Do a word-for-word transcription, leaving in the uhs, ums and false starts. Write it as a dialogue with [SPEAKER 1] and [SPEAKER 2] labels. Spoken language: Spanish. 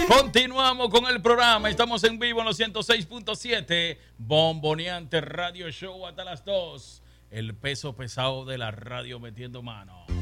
[SPEAKER 1] Continuamos con el programa. Estamos en vivo en los ciento seis punto siete. Bomboneante Radio Show hasta las dos. El peso pesado de la radio metiendo mano.